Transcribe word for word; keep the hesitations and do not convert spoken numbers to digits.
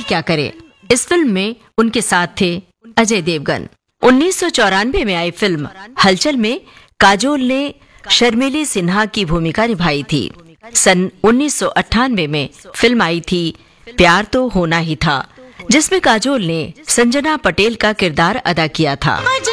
क्या करे। इस फिल्म में उनके साथ थे अजय देवगन। उन्नीस सौ चौरानवे में आई फिल्म हलचल में काजोल ने शर्मिली सिन्हा की भूमिका निभाई थी। सन उन्नीस सौ अट्ठानवे में फिल्म आई थी प्यार तो होना ही था, जिसमें काजोल ने संजना पटेल का किरदार अदा किया था।